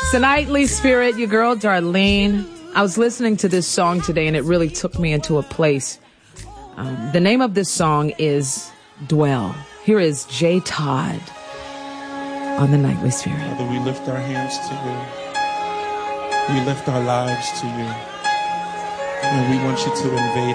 It's a Nightly Spirit, your girl Darlene. I was listening to this song today and it really took me into a place. The name of this song is Dwell. Here is J. Todd on the Nightly Spirit. Father, we lift our hands to you. We lift our lives to you. And we want you to invade